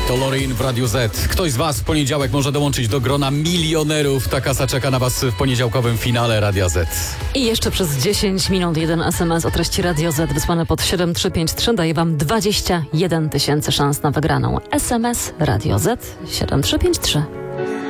To Loreen w Radiu Z. Ktoś z Was w poniedziałek może dołączyć do grona milionerów. Ta kasa czeka na Was w poniedziałkowym finale Radia Z. I jeszcze przez 10 minut jeden SMS o treści Radio Z wysłany pod 7353 daje Wam 21 000 szans na wygraną. SMS Radio Z 7353.